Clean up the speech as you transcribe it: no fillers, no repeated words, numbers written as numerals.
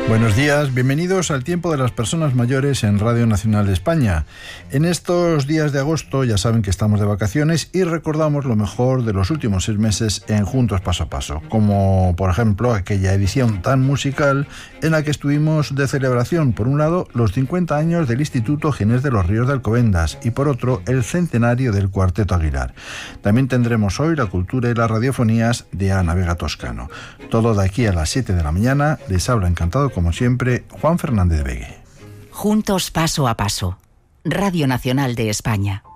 Buenos días, bienvenidos al Tiempo de las Personas Mayores en Radio Nacional de España. En estos días de agosto ya saben que estamos de vacaciones y recordamos lo mejor de los últimos 6 meses en Juntos Paso a Paso, como por ejemplo aquella edición tan musical en la que estuvimos de celebración, por un lado, los 50 años del Instituto Ginés de los Ríos de Alcobendas y por otro, el centenario del Cuarteto Aguilar. También tendremos hoy la cultura y las radiofonías de Ana Vega Toscano. Todo de aquí a las 7 de la mañana. Les habla encantado, como siempre, Juan Fernández Begue. Juntos Paso a Paso. Radio Nacional de España.